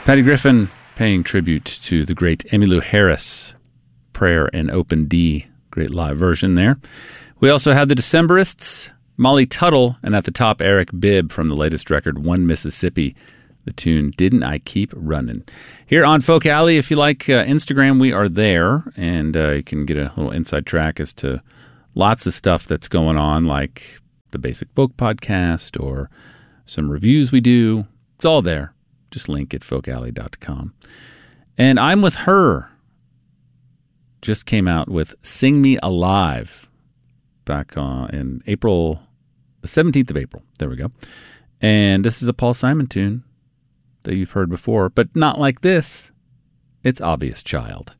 Patty Griffin paying tribute to the great Emmylou Harris, Prayer in Open D. Great live version there. We also had the Decemberists, Molly Tuttle, and at the top, Eric Bibb from the latest record, One Mississippi. The tune, Didn't I Keep Running? Here on Folk Alley, if you like Instagram, we are there, and you can get a little inside track as to lots of stuff that's going on, like the Basic Folk Podcast or some reviews we do. It's all there. Just link at folkalley.com. And I'm With Her just came out with Sing Me Alive back in April, the 17th of April. There we go. And this is a Paul Simon tune that you've heard before, but not like this. It's Obvious Child.